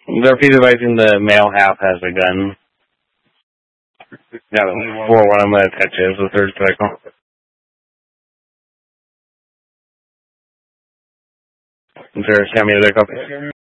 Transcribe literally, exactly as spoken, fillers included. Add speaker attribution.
Speaker 1: They're advising the male half has a gun. Yeah, the four one I'm going to attach is the third cycle. Is there a Sammy other copy?